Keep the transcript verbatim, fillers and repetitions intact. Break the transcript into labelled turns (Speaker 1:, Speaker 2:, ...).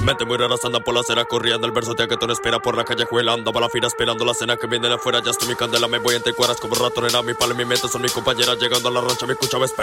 Speaker 1: Mente muy raras andan por la acera corriendo. El verso te que tú no espera por la calle juelando. Va la fila esperando la cena que viene de afuera. Ya estoy mi candela, me voy entre cuadras como rato. Nena, mi palo y mi mente son mis compañeras. Llegando a la rancha, mi escucha me espera.